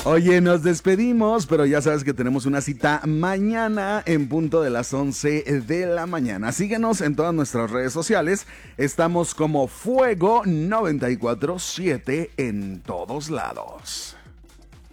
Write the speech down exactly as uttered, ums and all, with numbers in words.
Oye, nos despedimos, pero ya sabes que tenemos una cita mañana en punto de las once de la mañana. Síguenos en todas nuestras redes sociales. Estamos como Fuego noventa y cuatro siete en todos lados.